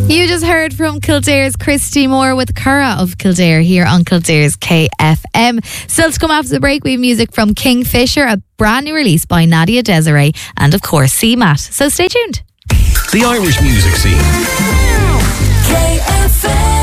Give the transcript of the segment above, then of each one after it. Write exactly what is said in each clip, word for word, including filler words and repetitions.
You just heard from Kildare's Christy Moore with Cara of Kildare here on Kildare's K F M. Still to come after the break, we have music from Kingfisher, a brand new release by Nadia Desiree, and of course C Matt. So stay tuned. The Irish music scene. K F M.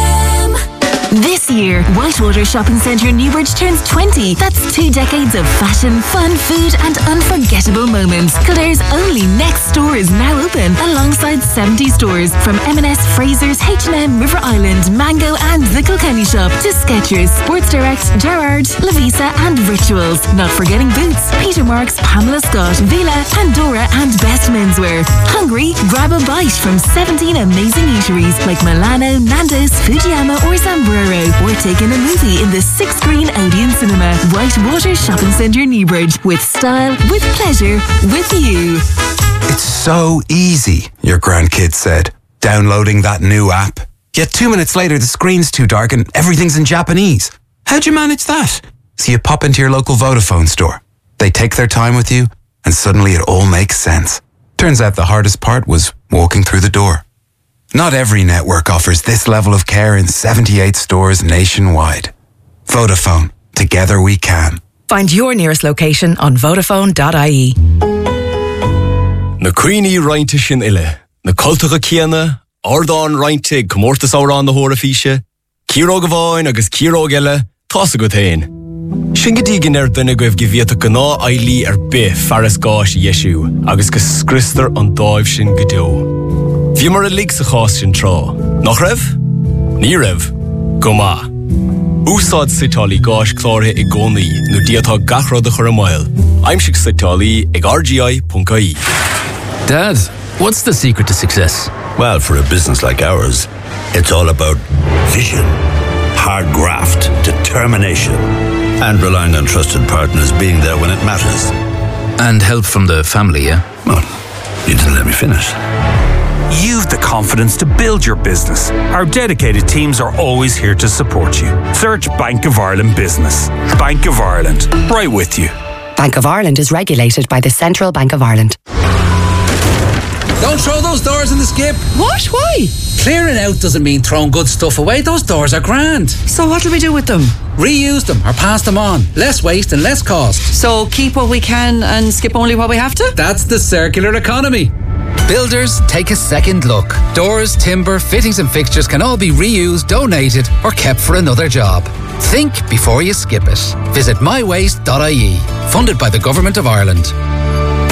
This year, Whitewater Shopping Centre Newbridge turns twenty. That's two decades of fashion, fun, food and unforgettable moments. Kildare's only next store is now open, alongside seventy stores from M and S, Fraser's, H and M, River Island, Mango and the Kilkenny Shop to Skechers, Sports Direct, Gerrard, Lavisa and Rituals. Not forgetting Boots, Peter Marks, Pamela Scott, Vila, Pandora and Best Menswear. Hungry? Grab a bite from seventeen amazing eateries like Milano, Nando's, Fujiyama or Zambrero. Or take in a movie in the six-screen Odeon Cinema. Whitewater Shopping Centre Newbridge. With style, with pleasure, with you. It's so easy, your grandkid said, downloading that new app. Yet two minutes later, the screen's too dark and everything's in Japanese. How'd you manage that? So you pop into your local Vodafone store. They take their time with you, and suddenly it all makes sense. Turns out the hardest part was walking through the door. Not every network offers this level of care in seventy-eight stores nationwide. Vodafone. Together we can. Find your nearest location on Vodafone dot I E. Na Queenie Reinta Shin Ille, na Cultacha Kiana, Ardán Reinta Comortas Árán na Hóra Físe, Círo Gavain agus Círo Gelle, Tosa Gutain. Shingadígin er duna goibh giviata gná ailí ar be faras gáis Yeshu, agus go scrister an dáibh sin godó. Bhí mar a lig sa chás sin trá. Nach raibh? Ní raibh. Go maith. Úsáid sitálaí gáis clártha i gcónaí nó díatá gachród a chur a mile. Aimsigh sitálaí ag r g i dot I E. Dad, what's the secret to success? Well, for a business like ours, it's all about vision, hard graft, determination, and relying on trusted partners being there when it matters. And help from the family, yeah? Well, you didn't let me finish. You've the confidence to build your business. Our dedicated teams are always here to support you. Search Bank of Ireland Business. Bank of Ireland, right with you. Bank of Ireland is regulated by the Central Bank of Ireland. Don't throw those doors in the skip. What? Why? Clearing out doesn't mean throwing good stuff away. Those doors are grand. So what do we do with them? Reuse them or pass them on. Less waste and less cost. So keep what we can and skip only what we have to? That's the circular economy. Builders, take a second look. Doors, timber, fittings and fixtures can all be reused, donated or kept for another job. Think before you skip it. Visit my waste dot I E. Funded by the Government of Ireland.